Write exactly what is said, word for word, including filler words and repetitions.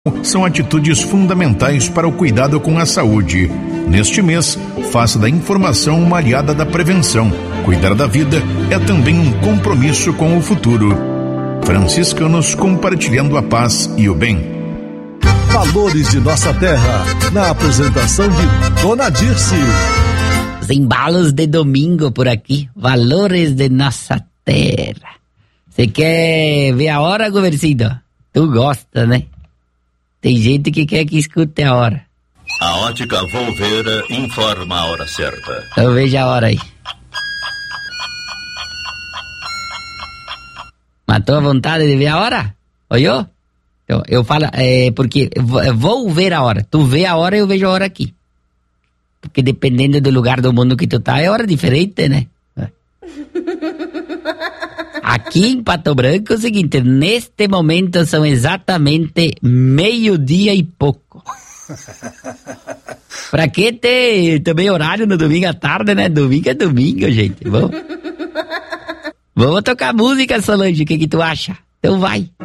São atitudes fundamentais para o cuidado com a saúde. Neste mês, faça da informação uma aliada da prevenção. Cuidar da vida é também um compromisso com o futuro. Franciscanos compartilhando a paz e o bem. Valores de nossa terra, na apresentação de Dona Dirce. Os embalos de domingo por aqui, valores de nossa terra. Você quer ver a hora, Govercido? Tu gosta, né? Tem gente que quer que escute a hora. A Ótica Volveira informa a hora certa. Então veja a hora aí. Matou a vontade de ver a hora? Olhou? Eu, eu falo, é porque eu vou ver a hora. Tu vê a hora e eu vejo a hora aqui. Porque dependendo do lugar do mundo que tu tá, é hora diferente, né? Aqui em Pato Branco é o seguinte, neste momento são exatamente meio-dia e pouco. Pra que ter também horário no domingo à tarde, né? Domingo é domingo, gente. Vamos, Vamos tocar música, Solange, o que que tu acha? Então vai.